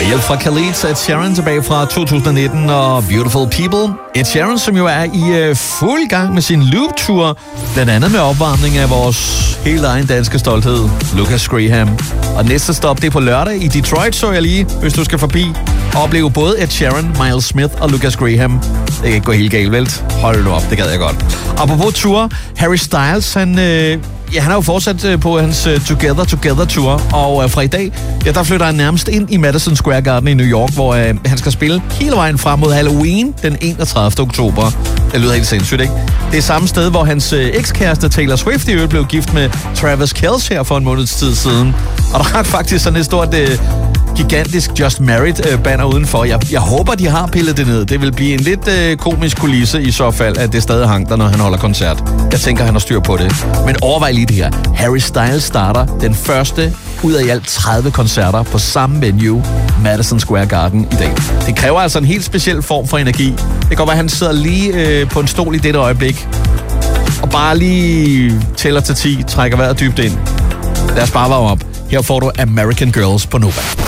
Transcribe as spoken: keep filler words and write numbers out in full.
Hjælp fra Khalid, Ed Sheeran tilbage fra to tusind nitten og Beautiful People. Ed Sheeran, som jo er i uh, fuld gang med sin Loop-tur, blandt andet med opvarmning af vores helt egen danske stolthed, Lucas Graham. Og næste stop, det er på lørdag i Detroit, så jeg lige, hvis du skal forbi og opleve både Ed Sheeran, Miles Smith og Lucas Graham. Det kan ikke gå helt galt, vel? Hold nu op, det gad jeg godt. Apropos tur, Harry Styles, han... Øh Ja, han er jo fortsat øh, på hans uh, Together Together Tour, og uh, fra i dag, ja, der flytter han nærmest ind i Madison Square Garden i New York, hvor uh, han skal spille hele vejen frem mod Halloween den enogtredivte oktober. Det lyder helt sindssygt, ikke? Det er samme sted, hvor hans uh, ekskæreste Taylor Swift i øvrigt blev gift med Travis Kelce her for en måneds tid siden. Og der er faktisk sådan et stort... Uh, gigantisk Just Married-banner udenfor. Jeg, jeg håber, de har pillet det ned. Det vil blive en lidt øh, komisk kulisse i så fald, at det stadig hang der, når han holder koncert. Jeg tænker, han har styr på det. Men overvej lige det her. Harry Styles starter den første ud af i alt tredive koncerter på samme venue, Madison Square Garden, i dag. Det kræver altså en helt speciel form for energi. Det kan godt være, at han sidder lige øh, på en stol i dette øjeblik, og bare lige tæller til ti, trækker vejret dybt ind. Lad os bare varme op. Her får du American Girls på Nova.